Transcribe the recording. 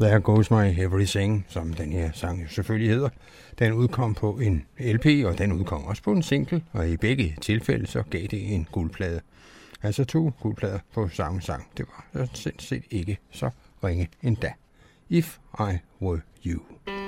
There Goes My Everything, som den her sang selvfølgelig hedder. Den udkom på en LP, og den udkom også på en single, og i begge tilfælde så gav det en guldplade. Altså 2 guldplader på samme sang. Det var sådan set ikke så ringe endda. If I Were You.